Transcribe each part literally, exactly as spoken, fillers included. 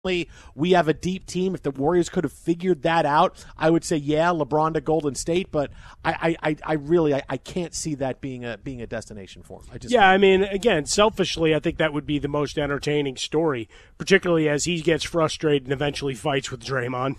we have a deep team. If the Warriors could have figured that out, I would say, yeah, LeBron to Golden State. But I, I, I really, I, I can't see that being a being a destination for him. I just yeah, I mean, again, selfishly, I think that would be the most entertaining story, particularly as he gets frustrated and eventually fights with Draymond.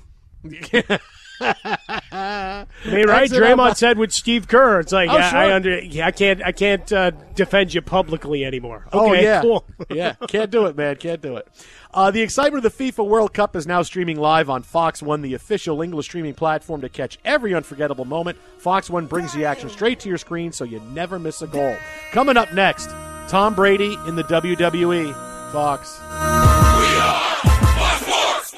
I mean, right? Draymond said with Steve Kerr, it's like, oh, yeah, sure. I under, yeah, I can't, I can't uh, defend you publicly anymore. Okay, oh yeah, cool. yeah, can't do it, man, can't do it. Uh, the excitement of the FIFA World Cup is now streaming live on Fox One, the official English streaming platform to catch every unforgettable moment. Fox One brings the action straight to your screen, so you never miss a goal. Coming up next, Tom Brady in the W W E. Fox. We are Fox.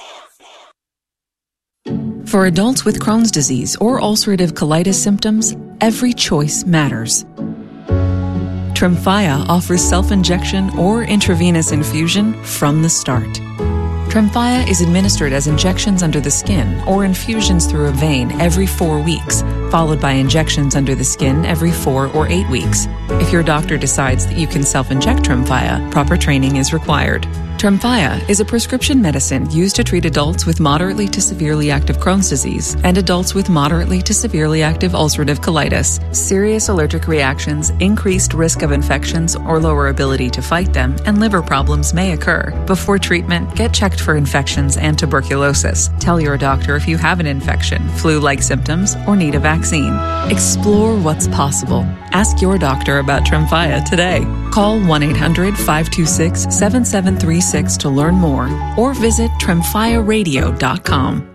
For adults with Crohn's disease or ulcerative colitis symptoms, every choice matters. Tremfya offers self-injection or intravenous infusion from the start. Tremfya is administered as injections under the skin or infusions through a vein every four weeks, followed by injections under the skin every four or eight weeks. If your doctor decides that you can self-inject Tremfya, proper training is required. Tremfya is a prescription medicine used to treat adults with moderately to severely active Crohn's disease and adults with moderately to severely active ulcerative colitis. Serious allergic reactions, increased risk of infections or lower ability to fight them, and liver problems may occur. Before treatment, get checked for infections and tuberculosis. Tell your doctor if you have an infection, flu-like symptoms, or need a vaccine. Explore what's possible. Ask your doctor about Tremfya today. Call one eight hundred five two six seven seven three six to learn more or visit tremfya radio dot com.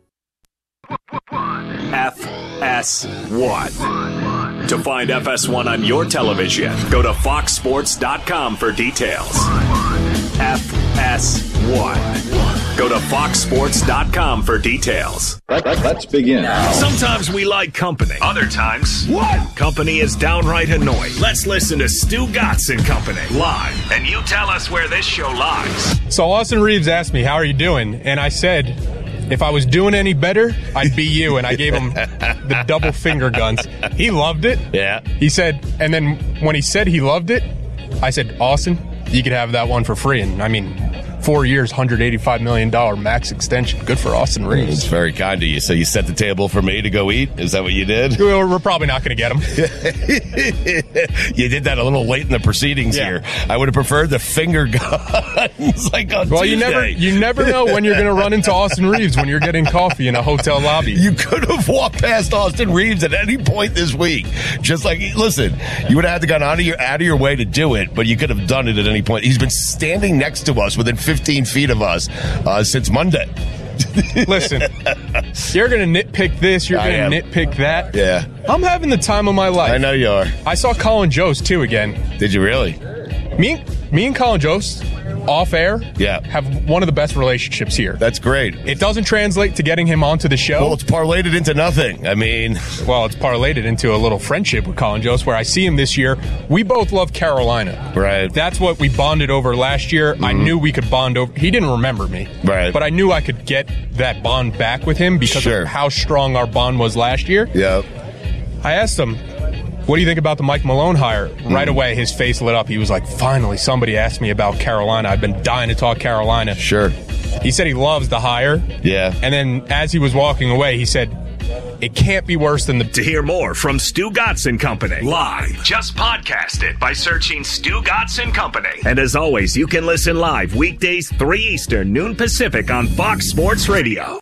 F S one. To find F S one on your television, go to fox sports dot com for details. F S one. Go to fox sports dot com for details. Let, let, let's begin. Sometimes we like company. Other times, what? Company is downright annoying. Let's listen to Stu Gatz and Company live, and you tell us where this show lies. So Austin Reeves asked me, how are you doing? And I said, if I was doing any better, I'd be you. And I gave him the double finger guns. He loved it. Yeah. He said, and then when he said he loved it, I said, Austin, you could have that one for free. And I mean, four years, one hundred eighty-five million dollars max extension. Good for Austin Reeves. It's very kind of you. So you set the table for me to go eat? Is that what you did? We're, we're probably not going to get him. You did that a little late in the proceedings yeah. here. I would have preferred the finger guns like on Well, Tuesday. you never you never know when you're going to run into Austin Reeves when you're getting coffee in a hotel lobby. You could have walked past Austin Reeves at any point this week. Just like, listen, you would have had to gone out of your, out of your way to do it, but you could have done it at any point. He's been standing next to us within fifteen feet of us uh, since Monday. Listen, you're going to nitpick this, you're going to nitpick that. Yeah. I'm having the time of my life. I know you are. I saw Colin Jost, too, again. Did you really? Me, me and Colin Jost, off air, yeah. have one of the best relationships here. That's great. It doesn't translate to getting him onto the show. Well, it's parlayed it into nothing. I mean... Well, it's parlayed it into a little friendship with Colin Jost, where I see him this year. We both love Carolina. Right. That's what we bonded over last year. Mm-hmm. I knew we could bond over... He didn't remember me. Right. But I knew I could get that bond back with him because sure. of how strong our bond was last year. Yep. I asked him, what do you think about the Mike Malone hire? Mm. Right away, his face lit up. He was like, finally, somebody asked me about Carolina. I've been dying to talk Carolina. Sure. He said he loves the hire. Yeah. And then as he was walking away, he said, it can't be worse than the... To hear more from Stu Gatz and Company live, just podcast it by searching Stu Gatz and Company. And as always, you can listen live weekdays three Eastern, noon Pacific on Fox Sports Radio.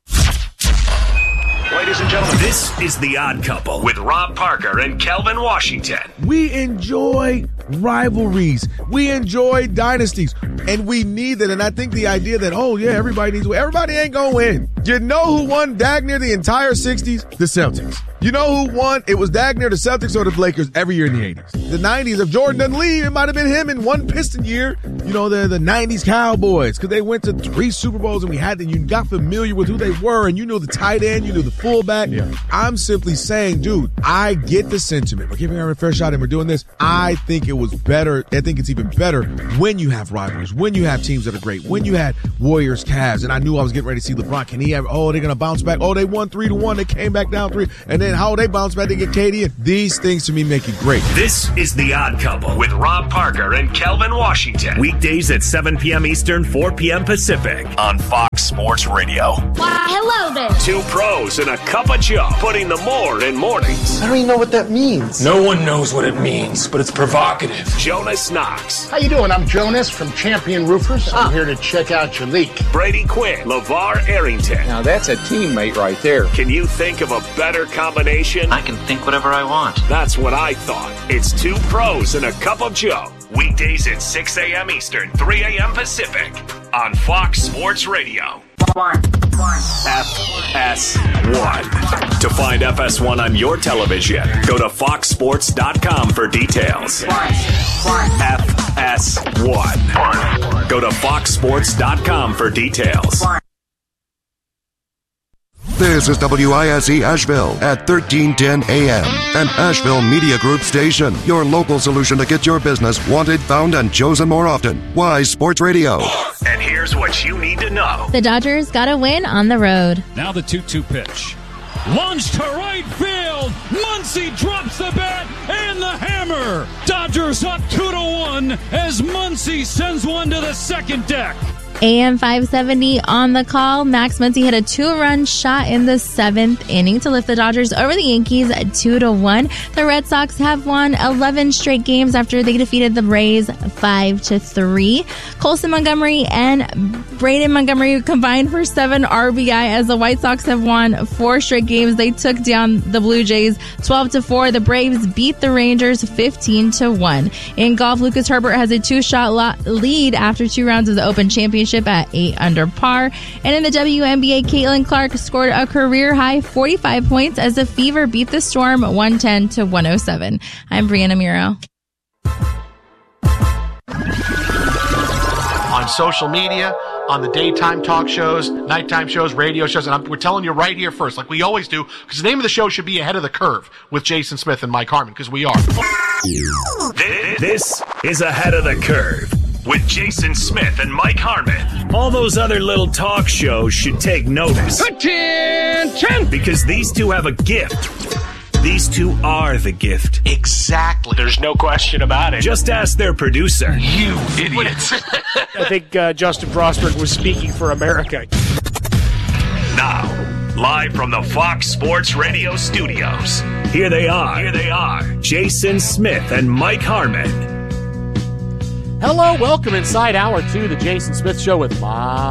Ladies and gentlemen, this is The Odd Couple with Rob Parker and Kelvin Washington. We enjoy rivalries. We enjoy dynasties. And we need it. And I think the idea that, oh, yeah, everybody needs to win. Everybody ain't going to win. You know who won dang near the entire sixties? The Celtics. You know who won? It was dang near the Celtics or the Lakers every year in the eighties. The nineties, if Jordan doesn't leave, it might have been him in one Piston year. You know, the, the nineties Cowboys, because they went to three Super Bowls and we had to, you got familiar with who they were and you knew the tight end, you knew the fullback. Yeah. I'm simply saying, dude, I get the sentiment. We're giving her a fair shot and we're doing this. I think it was better. I think it's even better when you have rivalries, when you have teams that are great, when you had Warriors, Cavs, and I knew I was getting ready to see LeBron. Can he have, oh, they're going to bounce back. Oh, they won three to one. They came back down three. And then then how they bounce back to get Katie in. These things to me make it great. This is The Odd Couple with Rob Parker and Kelvin Washington. Weekdays at seven p.m. Eastern, four p.m. Pacific on Fox Sports Radio. Why, hello there. Two pros and a cup of Joe, putting the more in mornings. I don't even know what that means. No one knows what it means, but it's provocative. Jonas Knox. How you doing? I'm Jonas from Champion Roofers. I'm here to check out your leak. Brady Quinn. LeVar Arrington. Now that's a teammate right there. Can you think of a better combination? I can think whatever I want. That's what I thought. It's two pros and a cup of Joe. Weekdays at six a.m. Eastern, three a.m. Pacific on Fox Sports Radio. F S one. To find F S one on your television, go to fox sports dot com for details. F S one. Go to fox sports dot com for details. This is W I S E Asheville at thirteen ten A M, an Asheville Media Group station. Your local solution to get your business wanted, found, and chosen more often. Wise Sports Radio. And here's what you need to know. The Dodgers got a win on the road. Now the two two pitch. Launched to right field. Muncy drops the bat and the hammer. Dodgers up two to one as Muncy sends one to the second deck. A M five seventy on the call. Max Muncy hit a two-run shot in the seventh inning to lift the Dodgers over the Yankees at two to one. The Red Sox have won eleven straight games after they defeated the Rays five to three. Colson Montgomery and Braden Montgomery combined for seven R B I as the White Sox have won four straight games. They took down the Blue Jays twelve to four. The Braves beat the Rangers fifteen to one. In golf, Lucas Herbert has a two-shot lo- lead after two rounds of the Open Championship at eight under par. And in the W N B A, Caitlin Clark scored a career-high forty-five points as the Fever beat the Storm one ten to one oh seven. I'm Brianna Muro. On social media, on the daytime talk shows, nighttime shows, radio shows, and I'm, we're telling you right here first, like we always do, because the name of the show should be Ahead of the Curve with Jason Smith and Mike Harmon, because we are. This is Ahead of the Curve with Jason Smith and Mike Harmon. All those other little talk shows should take notice. Attention! Because these two have a gift. These two are the gift. Exactly. There's no question about it. Just ask their producer. You idiots. I think uh, Justin Frostberg was speaking for America. Now, live from the Fox Sports Radio studios, here they are. Here they are. Jason Smith and Mike Harmon. Hello, welcome inside hour two, the Jason Smith Show with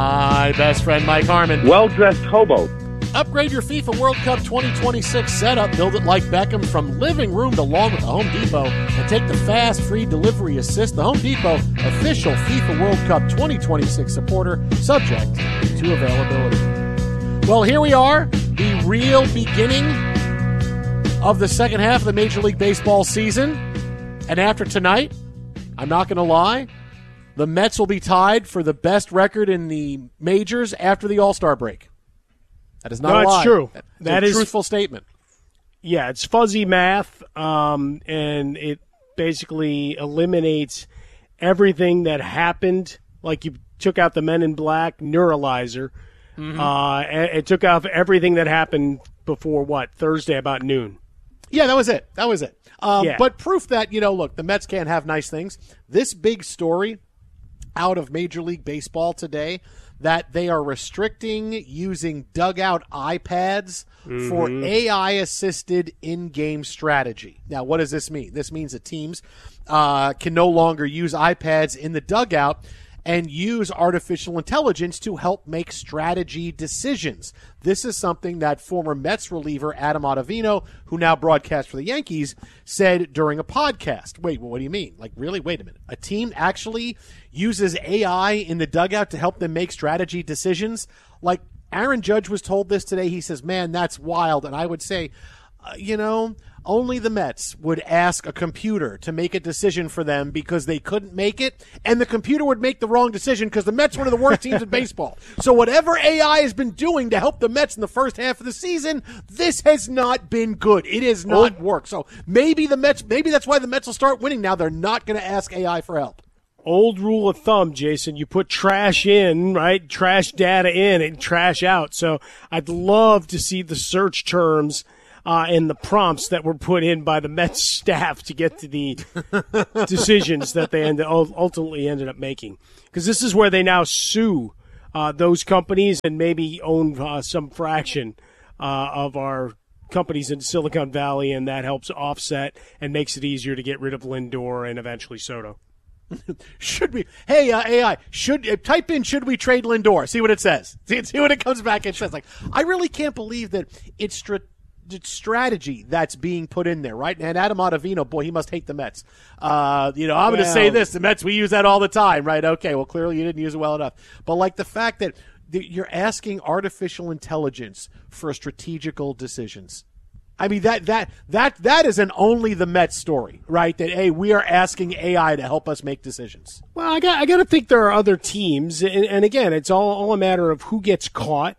my best friend Mike Harmon. Well-dressed hobo. Upgrade your FIFA World Cup twenty twenty-six setup. Build it like Beckham from living room to lawn with the Home Depot. And take the fast, free delivery assist. The Home Depot, official FIFA World Cup twenty twenty-six supporter, subject to availability. Well, here we are, the real beginning of the second half of the Major League Baseball season. And after tonight, I'm not going to lie, the Mets will be tied for the best record in the majors after the All-Star break. That is not no, a lie. That's true. That's that a is truthful statement. Yeah, it's fuzzy math, um, and it basically eliminates everything that happened. Like you took out the Men in Black neuralizer. Mm-hmm. Uh, and it took off everything that happened before, what, Thursday about noon. Yeah, that was it. That was it. Um, yeah. But proof that, you know, look, the Mets can't have nice things. This big story out of Major League Baseball today, that they are restricting using dugout iPads mm-hmm. for A I-assisted in-game strategy. Now, what does this mean? This means that teams uh, can no longer use iPads in the dugout and use artificial intelligence to help make strategy decisions. This is something that former Mets reliever Adam Ottavino, who now broadcasts for the Yankees, said during a podcast. Wait, well, what do you mean? Like, really? Wait a minute. A team actually uses A I in the dugout to help them make strategy decisions? Like, Aaron Judge was told this today. He says, man, that's wild. And I would say, uh, you know, only the Mets would ask a computer to make a decision for them because they couldn't make it, and the computer would make the wrong decision because the Mets are one of the worst teams in baseball. So whatever A I has been doing to help the Mets in the first half of the season, this has not been good. It has not oh. worked. So maybe the Mets, maybe that's why the Mets will start winning now. They're not going to ask A I for help. Old rule of thumb, Jason, you put trash in, right? Trash data in and trash out. So I'd love to see the search terms uh, and the prompts that were put in by the Mets staff to get to the decisions that they ended, ultimately ended up making. Because this is where they now sue uh, those companies and maybe own uh, some fraction uh, of our companies in Silicon Valley, and that helps offset and makes it easier to get rid of Lindor and eventually Soto. Should we? Hey, uh, A I, should uh, type in "should we trade Lindor"? See what it says. See, see what it comes back and says. Like, I really can't believe that it's, stra- it's strategy that's being put in there, right? And Adam Ottavino, boy, he must hate the Mets. Uh, you know, I'm well, going to say this: the Mets, we use that all the time, right? Okay, well, clearly you didn't use it well enough. But like the fact that you're asking artificial intelligence for strategical decisions. I mean, that that that that is an only the Mets story, right? That, hey, we are asking A I to help us make decisions. Well, I got I got to think there are other teams, and, and again, it's all, all a matter of who gets caught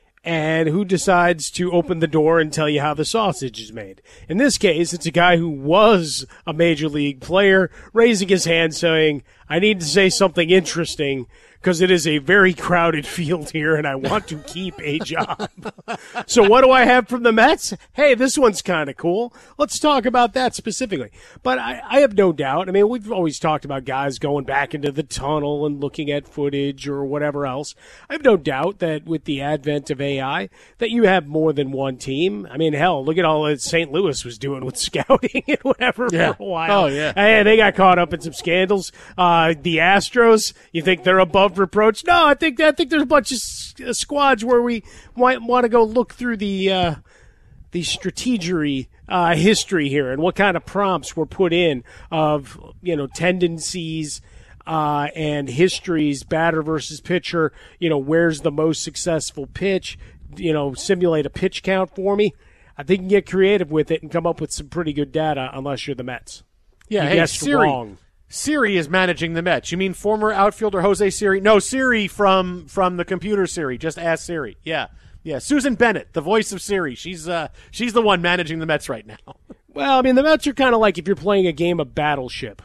and who decides to open the door and tell you how the sausage is made. In this case, it's a guy who was a major league player raising his hand saying, I need to say something interesting because it is a very crowded field here and I want to keep a job. So what do I have from the Mets? Hey, this one's kind of cool. Let's talk about that specifically. But I, I have no doubt. I mean, we've always talked about guys going back into the tunnel and looking at footage or whatever else. I have no doubt that with the advent of A I, that you have more than one team. I mean, hell, look at all that Saint Louis was doing with scouting and whatever yeah. for a while. Oh, yeah. And they got caught up in some scandals. Uh, the Astros, you think they're above reproach? No, I think I think there's a bunch of s- squads where we might want to go look through the uh, the strategery uh, history here and what kind of prompts were put in of, you know, tendencies uh, and histories, batter versus pitcher. You know, where's the most successful pitch? You know, simulate a pitch count for me. I think you can get creative with it and come up with some pretty good data, unless you're the Mets. Yeah, you hey, guessed Siri. wrong. Siri is managing the Mets. You mean former outfielder Jose Siri? No, Siri from from the computer Siri. Just ask Siri. Yeah, yeah. Susan Bennett, the voice of Siri. She's uh she's the one managing the Mets right now. Well, I mean, the Mets are kind of like if you're playing a game of Battleship,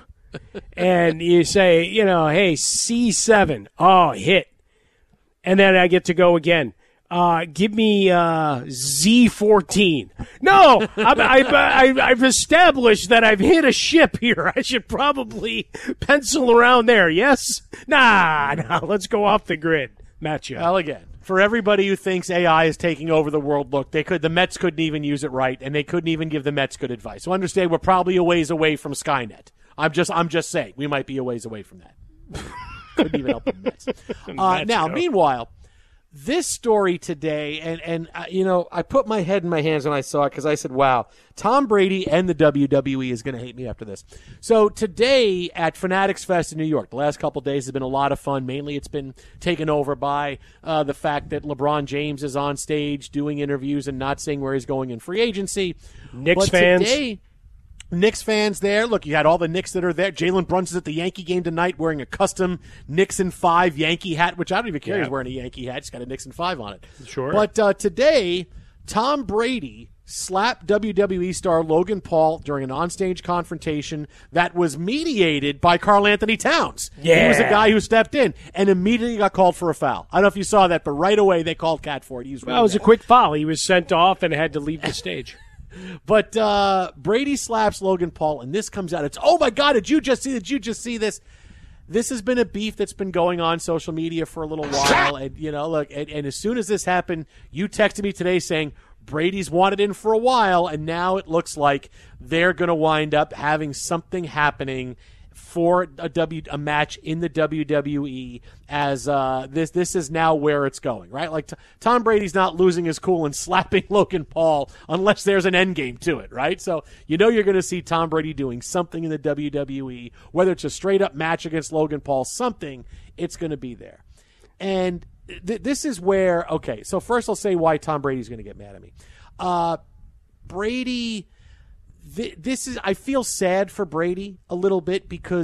and you say, you know, hey, C seven, oh, hit, and then I get to go again. Uh, give me uh, Z fourteen. No, I've, I've, I've, I've established that I've hit a ship here. I should probably pencil around there, yes? Nah, nah, let's go off the grid. Matchup. Well, again, for everybody who thinks A I is taking over the world, look, they could. The Mets couldn't even use it right, and they couldn't even give the Mets good advice. So understand we're probably a ways away from Skynet. I'm just, I'm just saying, we might be a ways away from that. Couldn't even help the Mets. Uh, now, meanwhile, this story today, and, and uh, you know, I put my head in my hands when I saw it because I said, wow, Tom Brady and the W W E is going to hate me after this. So today at Fanatics Fest in New York, the last couple of days has been a lot of fun. Mainly it's been taken over by uh, the fact that LeBron James is on stage doing interviews and not saying where he's going in free agency. Knicks but fans. Today, Knicks fans there. Look, you had all the Knicks that are there. Jalen Brunson's at the Yankee game tonight wearing a custom Nixon five Yankee hat, which I don't even care. Yeah. He's wearing a Yankee hat. He's got a Nixon five on it. Sure. But uh, today, Tom Brady slapped W W E star Logan Paul during an onstage confrontation that was mediated by Karl Anthony Towns. Yeah. He was the guy who stepped in and immediately got called for a foul. I don't know if you saw that, but right away they called Cat for it. He was Well, it was a quick foul. He was sent off and had to leave the stage. But uh, Brady slaps Logan Paul, and this comes out. It's, oh, my God, did you just see Did you just see this? This has been a beef that's been going on social media for a little while. And, you know, look, and, and as soon as this happened, you texted me today saying Brady's wanted in for a while, and now it looks like they're going to wind up having something happening for a W a match in the W W E as uh, this this is now where it's going, right? Like t- Tom Brady's not losing his cool and slapping Logan Paul unless there's an end game to it, right? So you know you're going to see Tom Brady doing something in the W W E, whether it's a straight up match against Logan Paul, something, it's going to be there. And th- this is where, okay, so first I'll say why Tom Brady's going to get mad at me. Uh, Brady... This is, I feel sad for Brady a little bit because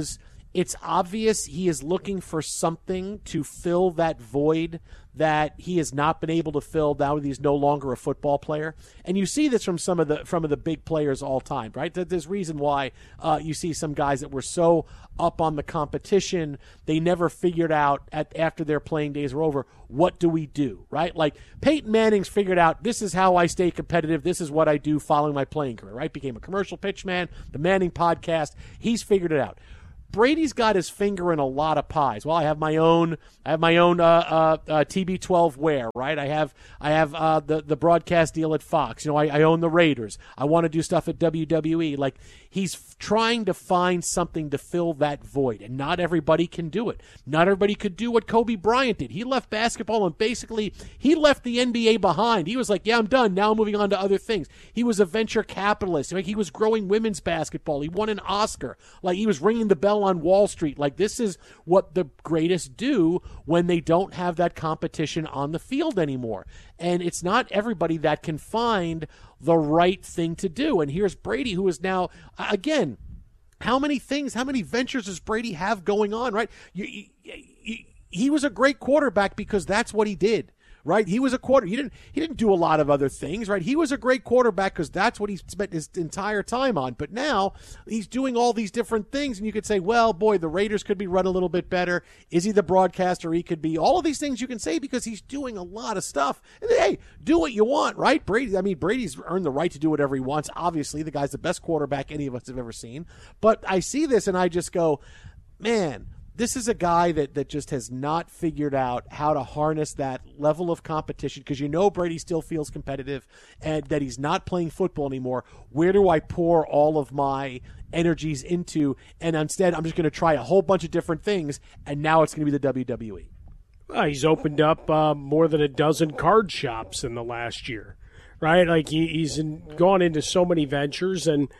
it's obvious he is looking for something to fill that void that he has not been able to fill now that he's no longer a football player. And you see this from some of the from of the big players all time, right? There's reason why uh, you see some guys that were so up on the competition, they never figured out at after their playing days were over, what do we do, right? Like Peyton Manning's figured out, this is how I stay competitive, this is what I do following my playing career, right? Became a commercial pitch man, the Manning podcast, he's figured it out. Brady's got his finger in a lot of pies. Well, I have my own. I have my own uh, uh, uh, T B twelve wear, right? I have. I have uh, the the broadcast deal at Fox. You know, I, I own the Raiders. I want to do stuff at W W E. Like he's f- trying to find something to fill that void, and not everybody can do it. Not everybody could do what Kobe Bryant did. He left basketball and basically he left the N B A behind. He was like, "Yeah, I'm done. Now I'm moving on to other things." He was a venture capitalist. Like he was growing women's basketball. He won an Oscar. Like he was ringing the bell on Wall Street. Like this is what the greatest do when they don't have that competition on the field anymore. And it's not everybody that can find the right thing to do. And here's Brady, who is now, again, how many things, how many ventures does Brady have going on, right? You, you, you, he was a great quarterback because that's what he did. Right, he was a quarter. He didn't. He didn't do a lot of other things. Right, he was a great quarterback because that's what he spent his entire time on. But now he's doing all these different things, and you could say, "Well, boy, the Raiders could be run a little bit better. Is he the broadcaster? He could be all of these things you can say because he's doing a lot of stuff. And hey, do what you want, right? Brady. I mean, Brady's earned the right to do whatever he wants. Obviously, the guy's the best quarterback any of us have ever seen. But I see this, and I just go, man. This is a guy that, that just has not figured out how to harness that level of competition because you know Brady still feels competitive and that he's not playing football anymore. Where do I pour all of my energies into? And instead, I'm just going to try a whole bunch of different things, and now it's going to be the W W E. Well, he's opened up uh, more than a dozen card shops in the last year, right? Like he, he's in, gone into so many ventures, and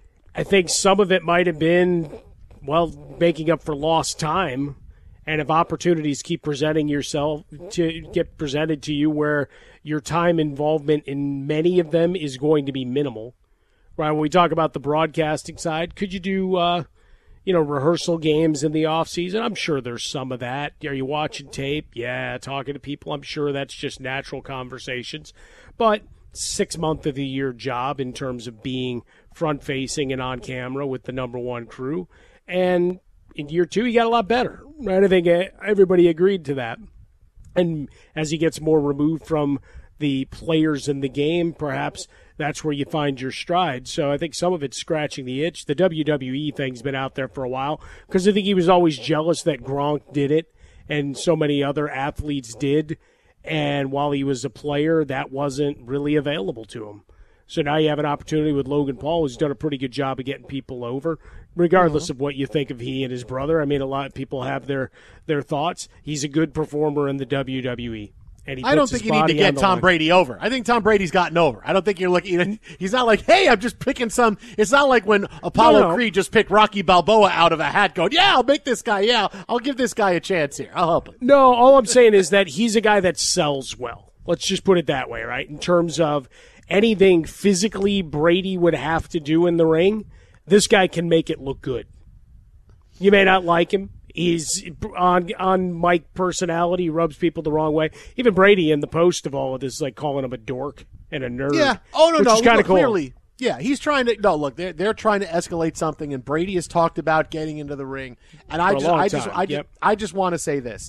I think some of it might have been – well, making up for lost time, and if opportunities keep presenting yourself to get presented to you where your time involvement in many of them is going to be minimal, right? When we talk about the broadcasting side, could you do, uh, you know, rehearsal games in the off season? I'm sure there's some of that. Are you watching tape? Yeah, talking to people. I'm sure that's just natural conversations, but six month of the year job in terms of being front facing and on camera with the number one crew. And in year two, he got a lot better, right? I think everybody agreed to that. And as he gets more removed from the players in the game, perhaps that's where you find your stride. So I think some of it's scratching the itch. The W W E thing's been out there for a while because I think he was always jealous that Gronk did it and so many other athletes did. And while he was a player, that wasn't really available to him. So now you have an opportunity with Logan Paul, who's done a pretty good job of getting people over, regardless mm-hmm. of what you think of he and his brother. I mean, a lot of people have their their thoughts. He's a good performer in the W W E. And he I don't think you need to get Tom line. Brady over. I think Tom Brady's gotten over. I don't think you're looking. He's not like, hey, I'm just picking some. It's not like when Apollo no, no. Creed just picked Rocky Balboa out of a hat, going, yeah, I'll make this guy. Yeah, I'll give this guy a chance here. I'll help him. No, all I'm saying is that he's a guy that sells well. Let's just put it that way, right? In terms of anything physically Brady would have to do in the ring, this guy can make it look good. You may not like him. He's on on mic personality, rubs people the wrong way. Even Brady in the post of all of this, like calling him a dork and a nerd. Yeah. Oh no, which no. is kind of cool. Clearly, yeah. He's trying to. No, look, they're they're trying to escalate something, and Brady has talked about getting into the ring. And I For a just, long I just, time. I just, Yep. I just want to say this: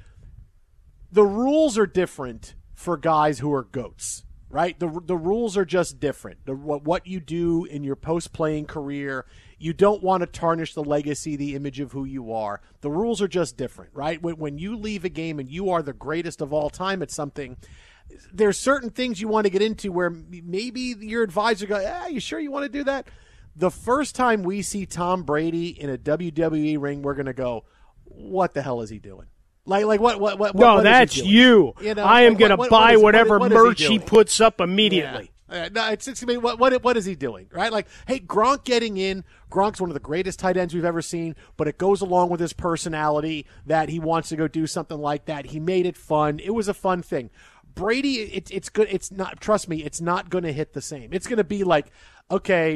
the rules are different for guys who are goats. Right? The the rules are just different. The, what, what you do in your post-playing career, you don't want to tarnish the legacy, the image of who you are. The rules are just different, right? When, when you leave a game and you are the greatest of all time at something, there's certain things you want to get into where maybe your advisor goes, ah, you sure you want to do that? The first time we see Tom Brady in a W W E ring, we're going to go, what the hell is he doing? Like, like what, what, what? No, what that's you. you know, I am like, going to what, buy what is, whatever what, what merch he, he puts up immediately. Yeah. Uh, no, it's, it's I mean, what, what, what is he doing, right? Like, hey, Gronk getting in. Gronk's one of the greatest tight ends we've ever seen, but it goes along with his personality that he wants to go do something like that. He made it fun. It was a fun thing. Brady, it, it's good. It's not. Trust me, it's not going to hit the same. It's going to be like, okay,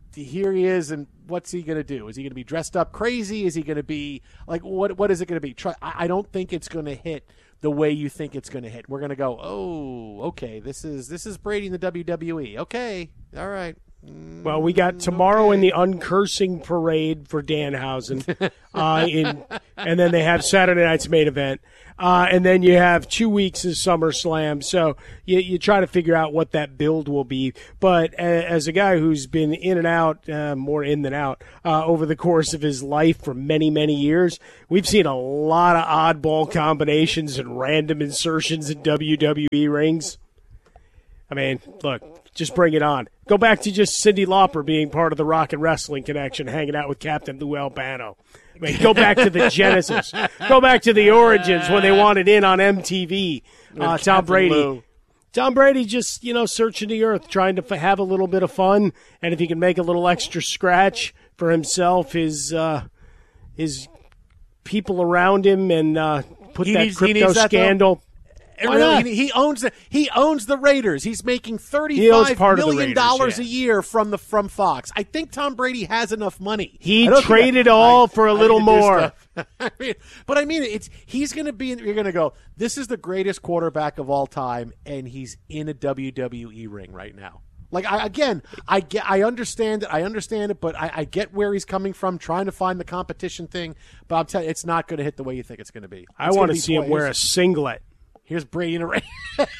here he is, and what's he going to do? Is he going to be dressed up crazy? Is he going to be like what? What is it going to be? Try, I, I don't think it's going to hit the way you think it's going to hit. We're going to go, oh, okay, this is this is Brady in the W W E. Okay, all right. Mm, well, we got tomorrow okay. in the uncursing parade for Danhausen, uh, in, and then they have Saturday night's main event, uh, and then you have two weeks of SummerSlam. So you, you try to figure out what that build will be. But as a guy who's been in and out, uh, more in than out, uh, over the course of his life for many, many years, we've seen a lot of oddball combinations and random insertions in W W E rings. I mean, look, just bring it on. Go back to just Cyndi Lauper being part of the Rock and Wrestling Connection, hanging out with Captain Lou Albano. I mean, go back to the Genesis. Go back to the origins when they wanted in on M T V. Uh, Tom Brady. Lou. Tom Brady just, you know, searching the earth, trying to f- have a little bit of fun. And if he can make a little extra scratch for himself, his uh, his people around him, and uh, put he that needs, crypto scandal. Why really, he, he owns the he owns the Raiders. He's making thirty-five million dollars yeah. a year from the from Fox. I think Tom Brady has enough money. He traded I, all I, for a I little more. I mean, but I mean, it's he's going to be. You're going to go. This is the greatest quarterback of all time, and he's in a W W E ring right now. Like I, again, I get, I understand it. I understand it, but I, I get where he's coming from, trying to find the competition thing. But I'm telling you, it's not going to hit the way you think it's going to be. It's I want to see him wear a singlet. Here's Brady in a ring.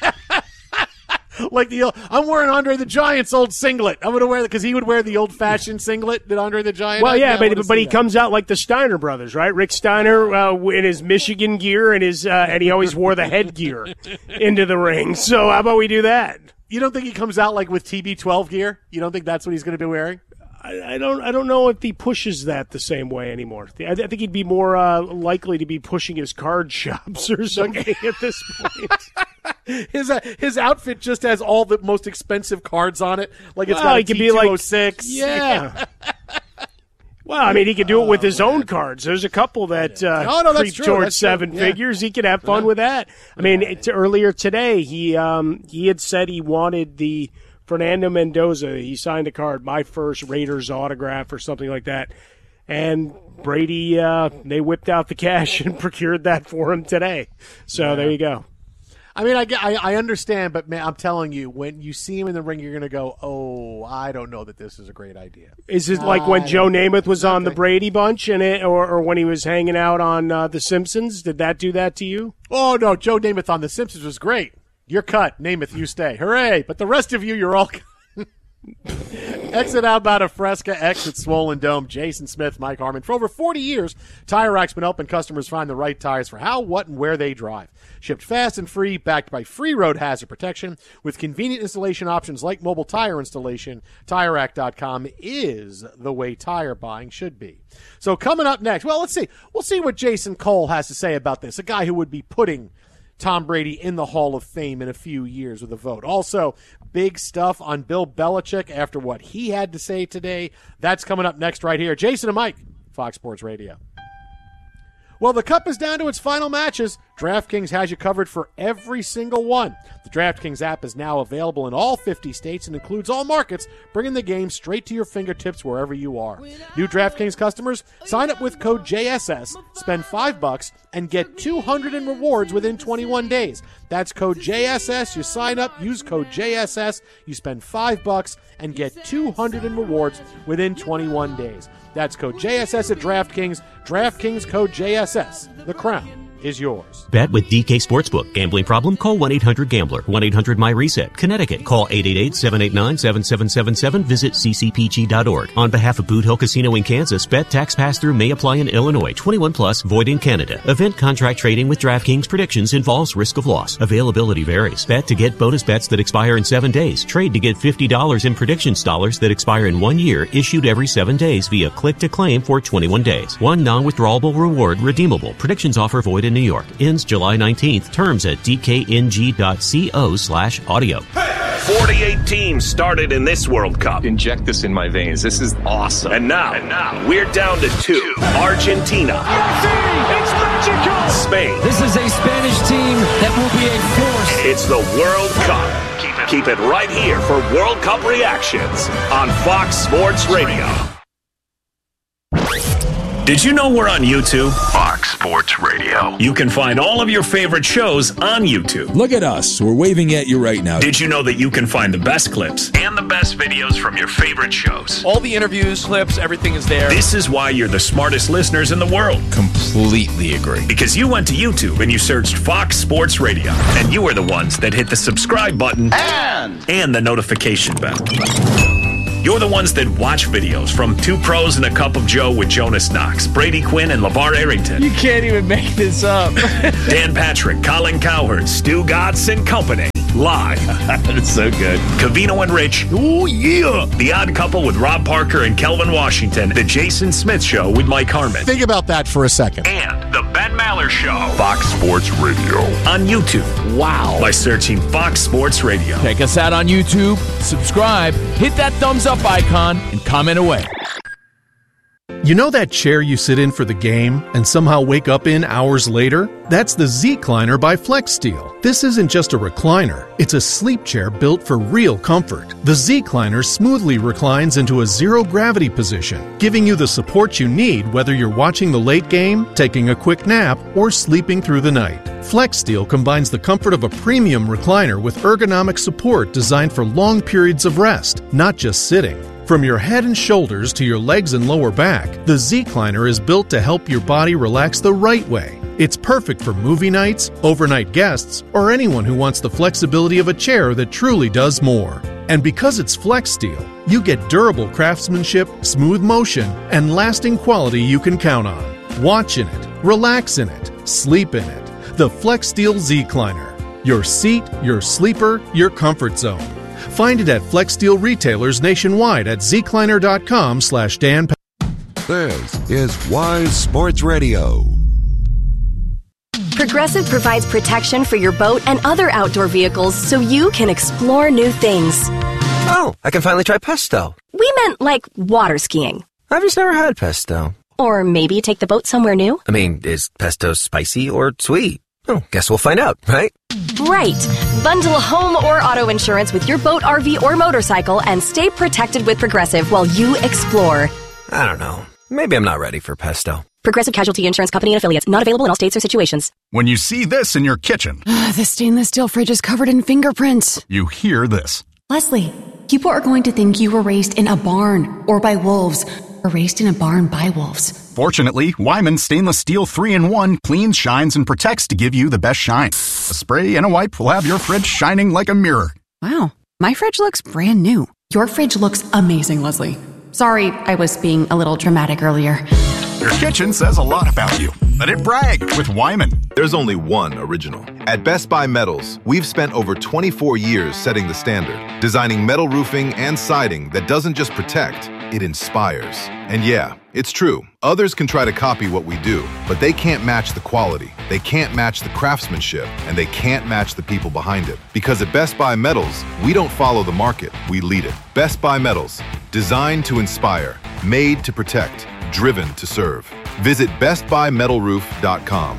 Like the I'm wearing Andre the Giant's old singlet. I'm going to wear it because he would wear the old-fashioned singlet that Andre the Giant. Well, yeah, yeah but but he that. comes out like the Steiner brothers, right? Rick Steiner uh, in his Michigan gear and his uh, and he always wore the headgear into the ring. So how about we do that? You don't think he comes out like with T B twelve gear? You don't think that's what he's going to be wearing? I, I don't. I don't know if he pushes that the same way anymore. I, I think he'd be more uh, likely to be pushing his card shops or something at this point. His uh, his outfit just has all the most expensive cards on it. Like it's well, got a he could T be two oh like six. Yeah. Well, I mean, he could do it with his own cards. There's a couple that uh, oh, no, creep towards that's seven yeah. figures. He could have fun yeah. with that. I mean, it's, earlier today, he um, he had said he wanted the Fernando Mendoza. He signed a card, my first Raiders autograph or something like that. And Brady, uh, they whipped out the cash and procured that for him today. So yeah. there you go. I mean, I, get, I I understand, but man, I'm telling you, when you see him in the ring, you're going to go, oh, I don't know that this is a great idea. Is it like when Joe Namath was on the Brady Bunch and it, or, or when he was hanging out on uh, The Simpsons? Did that do that to you? Oh, no, Joe Namath on The Simpsons was great. You're cut. Namath, you stay. Hooray. But the rest of you, you're all Exit outbound of Fresca, exit Swollen Dome. Jason Smith, Mike Harmon. For over forty years, Tire Rack's been helping customers find the right tires for how, what, and where they drive. Shipped fast and free, backed by free road hazard protection. With convenient installation options like mobile tire installation, Tire Rack dot com is the way tire buying should be. So coming up next, well, let's see. We'll see what Jason Cole has to say about this, a guy who would be putting Tom Brady in the Hall of Fame in a few years with a vote. Also, big stuff on Bill Belichick after what he had to say today. That's coming up next right here. Jason and Mike, Fox Sports Radio. Well, the Cup is down to its final matches. DraftKings has you covered for every single one. The DraftKings app is now available in all fifty states and includes all markets, bringing the game straight to your fingertips wherever you are. New DraftKings customers, sign up with code J S S, spend five bucks, and get two hundred in rewards within twenty-one days. That's code J S S. You sign up, use code J S S, you spend five bucks, and get two hundred in rewards within twenty-one days. That's code J S S at DraftKings. DraftKings code J S S. The crown is yours. Bet with D K Sportsbook. Gambling problem? Call one eight hundred gambler. one eight hundred my reset. Connecticut. Call eight eight eight, seven eight nine, seven seven seven seven. Visit c c p g dot org. On behalf of Boot Hill Casino in Kansas, bet tax pass-through may apply in Illinois. twenty-one plus, void in Canada. Event contract trading with DraftKings predictions involves risk of loss. Availability varies. Bet to get bonus bets that expire in seven days. Trade to get fifty dollars in predictions dollars that expire in one year, issued every seven days via click-to-claim for twenty-one days. One non-withdrawable reward redeemable. Predictions offer void in New York. Ends July nineteenth. Terms at d k n g dot co slash audio. forty-eight teams started in this World Cup. Inject this in my veins. This is awesome. And now, and now we're down to two. Argentina. Messi! It's magical! Spain. This is a Spanish team that will be a force. It's the World Cup. Keep it keep it right here for World Cup reactions on Fox Sports Radio. Did you know we're on YouTube? Fox Sports Radio. You can find all of your favorite shows on YouTube. Look at us. We're waving at you right now. Did you know that you can find the best clips and the best videos from your favorite shows? All the interviews, clips, everything is there. This is why you're the smartest listeners in the world. Completely agree. Because you went to YouTube and you searched Fox Sports Radio, and you were the ones that hit the subscribe button And, and the notification bell. You're the ones that watch videos from Two Pros and a Cup of Joe with Jonas Knox, Brady Quinn, and LeVar Arrington. You can't even make this up. Dan Patrick, Colin Cowherd, Stu Gotts, and company. Live. That's so good. Covino and Rich. Oh, yeah. The Odd Couple with Rob Parker and Kelvin Washington. The Jason Smith Show with Mike Harmon. Think about that for a second. And the Ben Maller Show. Fox Sports Radio. On YouTube. Wow. By searching Fox Sports Radio. Check us out on YouTube, subscribe, hit that thumbs up icon, and comment away. You know that chair you sit in for the game and somehow wake up in hours later? That's the Z-Cliner by FlexSteel. This isn't just a recliner, it's a sleep chair built for real comfort. The Z-Cliner smoothly reclines into a zero-gravity position, giving you the support you need whether you're watching the late game, taking a quick nap, or sleeping through the night. FlexSteel combines the comfort of a premium recliner with ergonomic support designed for long periods of rest, not just sitting. From your head and shoulders to your legs and lower back, the Z-Cliner is built to help your body relax the right way. It's perfect for movie nights, overnight guests, or anyone who wants the flexibility of a chair that truly does more. And because it's FlexSteel, you get durable craftsmanship, smooth motion, and lasting quality you can count on. Watch in it, relax in it, sleep in it. The FlexSteel Z-Cliner. Your seat, your sleeper, your comfort zone. Find it at FlexSteel retailers nationwide at zcliner.com slash Dan. This is Wise Sports Radio. Progressive provides protection for your boat and other outdoor vehicles so you can explore new things. Oh, I can finally try pesto. We meant like water skiing. I've just never had pesto. Or maybe take the boat somewhere new. I mean, is pesto spicy or sweet? Oh, guess we'll find out, right? Right. Bundle home or auto insurance with your boat, R V, or motorcycle and stay protected with Progressive while you explore. I don't know. Maybe I'm not ready for pesto. Progressive Casualty Insurance Company and Affiliates. Not available in all states or situations. When you see this in your kitchen, the stainless steel fridge is covered in fingerprints. You hear this. Leslie, people are going to think you were raised in a barn or by wolves, or raised in a barn by wolves. Fortunately, Wyman Stainless Steel three in one cleans, shines, and protects to give you the best shine. A spray and a wipe will have your fridge shining like a mirror. Wow, my fridge looks brand new. Your fridge looks amazing, Leslie. Sorry, I was being a little dramatic earlier. Your kitchen says a lot about you. Let it brag with Wyman. There's only one original. At Best Buy Metals, we've spent over twenty-four years setting the standard, designing metal roofing and siding that doesn't just protect, it inspires. And yeah, it's true. Others can try to copy what we do, but they can't match the quality, they can't match the craftsmanship, and they can't match the people behind it. Because at Best Buy Metals, we don't follow the market, we lead it. Best Buy Metals, designed to inspire, made to protect, driven to serve. Visit best buy metal roof dot com.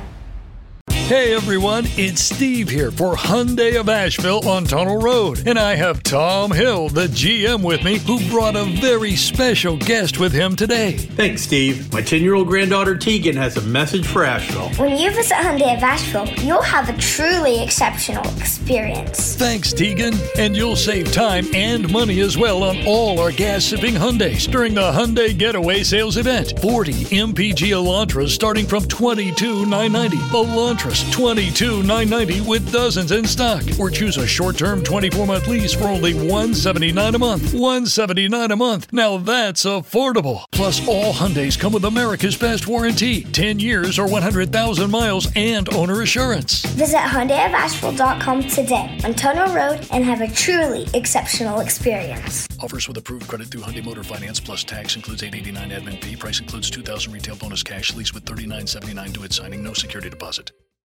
Hey everyone, it's Steve here for Hyundai of Asheville on Tunnel Road. And I have Tom Hill, the G M, with me, who brought a very special guest with him today. Thanks, Steve. My ten-year-old granddaughter Tegan has a message for Asheville. When you visit Hyundai of Asheville, you'll have a truly exceptional experience. Thanks, Tegan. And you'll save time and money as well on all our gas-sipping Hyundais during the Hyundai Getaway Sales Event. forty M P G Elantras starting from twenty-two thousand nine hundred ninety dollars. Elantras twenty-two thousand nine hundred ninety dollars with dozens in stock. Or choose a short-term twenty-four month lease for only one hundred seventy-nine dollars a month. one hundred seventy-nine dollars a month. Now that's affordable. Plus, all Hyundais come with America's best warranty. ten years or one hundred thousand miles and owner assurance. Visit Hyundai of Asheville dot com today on Tunnel Road and have a truly exceptional experience. Offers with approved credit through Hyundai Motor Finance plus tax includes eight hundred eighty-nine dollars admin fee. Price includes two thousand dollars retail bonus cash lease with thirty-nine seventy-nine due at signing. No security deposit.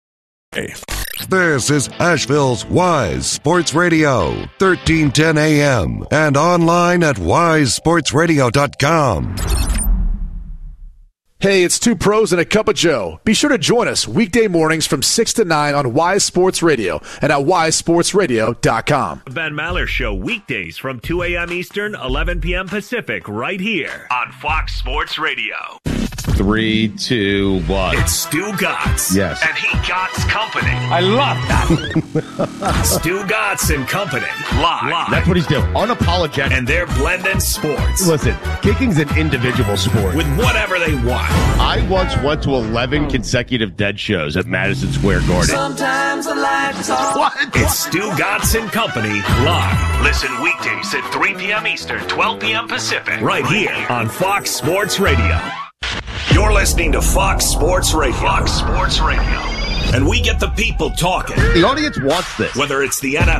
This is Asheville's Wise Sports Radio, thirteen ten A M, and online at wise sports radio dot com. Hey, it's two pros and a cup of Joe. Be sure to join us weekday mornings from six to nine on Wise Sports Radio and at wise sports radio dot com. Ben Maller Show weekdays from two a.m. Eastern, eleven p.m. Pacific, right here on Fox Sports Radio. Three, two, one. It's Stu Gatz. Yes. And he Gatz Company. I love that. Stu Gatz and Company. Live. Live. That's what he's doing. Unapologetic. And they're blending sports. Listen, kicking's an individual sport. With whatever they want. I once went to eleven consecutive Dead shows at Madison Square Garden. Sometimes the lights off. What? It's Stu Gatz and Company live. Listen weekdays at three p.m. Eastern, twelve p.m. Pacific. Right here on Fox Sports Radio. You're listening to Fox Sports Radio. Fox Sports Radio. And we get the people talking. The audience wants this. Whether it's the N F L